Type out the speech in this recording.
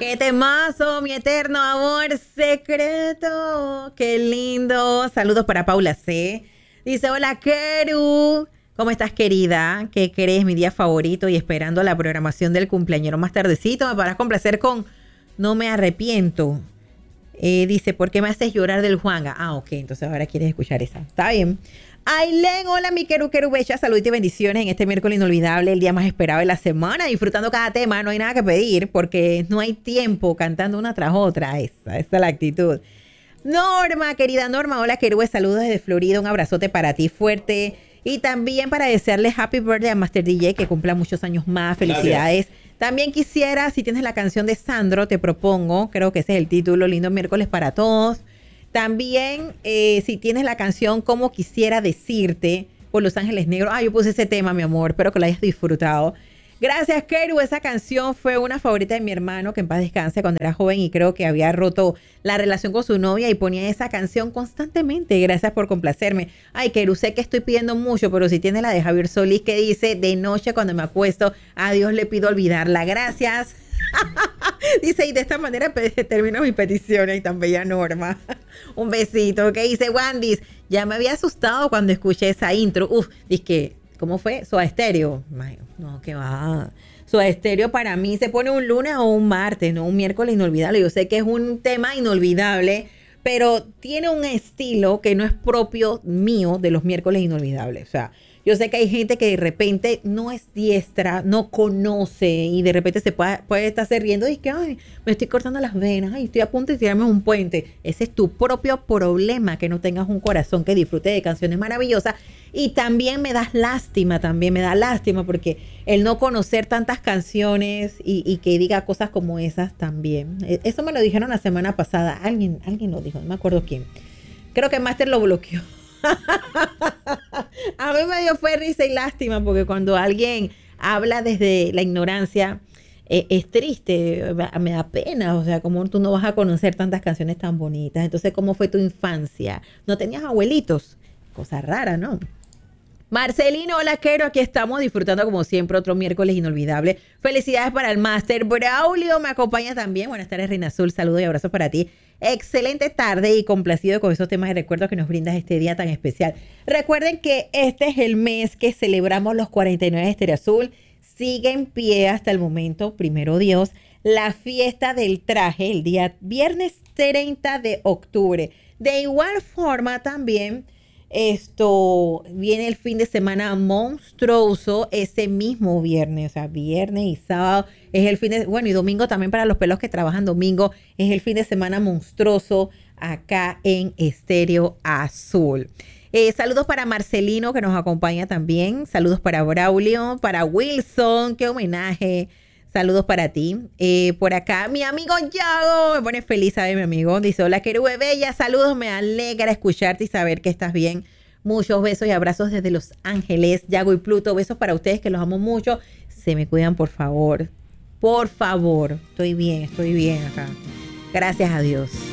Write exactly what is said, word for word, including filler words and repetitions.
¡Qué temazo, mi eterno amor secreto! ¡Qué lindo! Saludos para Paula C. Dice, hola, Keru. ¿Cómo estás, querida? ¿Qué querés? Mi día favorito y esperando la programación del cumpleañero más tardecito. Me podrás complacer con No me arrepiento. Eh, dice, ¿por qué me haces llorar del Juanga? Ah, ok, entonces ahora quieres escuchar esa. Está bien. Ailén, hola mi Keru Keru Becha, saludos y bendiciones en este miércoles inolvidable, el día más esperado de la semana, disfrutando cada tema, no hay nada que pedir porque no hay tiempo cantando una tras otra, esa, esa es la actitud. Norma, querida Norma, hola Keru, saludos desde Florida, un abrazote para ti fuerte y también para desearle happy birthday a Master D J, que cumpla muchos años más, felicidades. Gracias. También quisiera, si tienes la canción de Sandro, te propongo, creo que ese es el título, lindo miércoles para todos. También, eh, si tienes la canción Como Quisiera Decirte, por Los Ángeles Negros. Ah, yo puse ese tema, mi amor. Espero que lo hayas disfrutado. Gracias, Keru. Esa canción fue una favorita de mi hermano, que en paz descanse, cuando era joven y creo que había roto la relación con su novia y ponía esa canción constantemente. Gracias por complacerme. Ay, Keru, sé que estoy pidiendo mucho, pero si tienes la de Javier Solís que dice, de noche cuando me acuesto, a Dios le pido olvidarla. Gracias. Dice, y de esta manera termino mi petición. Y tan bella Norma. Un besito. Que dice, Wandis, ya me había asustado cuando escuché esa intro. Uf, dice que, ¿cómo fue? Soda Stereo. No, que va. Soda Stereo para mí se pone un lunes o un martes, no un miércoles inolvidable. Yo sé que es un tema inolvidable, pero tiene un estilo que no es propio mío de los miércoles inolvidables. O sea, yo sé que hay gente que de repente no es diestra, no conoce y de repente se puede, puede estarse riendo y es que, ay, me estoy cortando las venas, ay, estoy a punto de tirarme un puente. Ese es tu propio problema, que no tengas un corazón que disfrute de canciones maravillosas. Y también me das lástima, también me da lástima porque el no conocer tantas canciones y, y que diga cosas como esas también. Eso me lo dijeron la semana pasada. Alguien, alguien lo dijo, no me acuerdo quién. Creo que Master lo bloqueó. A mí me dio fue risa y lástima porque cuando alguien habla desde la ignorancia eh, es triste, me da pena, o sea, como tú no vas a conocer tantas canciones tan bonitas. Entonces, ¿cómo fue tu infancia? ¿No tenías abuelitos? Cosa rara, ¿no? Marcelino, hola, Keru, aquí estamos disfrutando como siempre otro miércoles inolvidable. Felicidades para el Máster. Braulio me acompaña también. Buenas tardes, Reina Azul. Saludos y abrazos para ti. Excelente tarde y complacido con esos temas de recuerdo que nos brindas este día tan especial. Recuerden que este es el mes que celebramos los cuarenta y nueve de Estéreo Azul. Sigue en pie hasta el momento, primero Dios, la fiesta del traje el día viernes treinta de octubre. De igual forma también... Esto viene el fin de semana monstruoso ese mismo viernes, o sea, viernes y sábado es el fin de, bueno, y domingo también para los pelos que trabajan domingo, es el fin de semana monstruoso acá en Estéreo Azul. Eh, saludos para Marcelino que nos acompaña también, saludos para Braulio, para Wilson, qué homenaje. Saludos para ti. Eh, por acá, mi amigo Yago me pone feliz, ¿sabe, mi amigo? Dice, hola, Keru Bella, saludos, me alegra escucharte y saber que estás bien. Muchos besos y abrazos desde Los Ángeles, Yago y Pluto. Besos para ustedes, que los amo mucho. Se me cuidan, por favor. Por favor. Estoy bien, estoy bien acá. Gracias a Dios.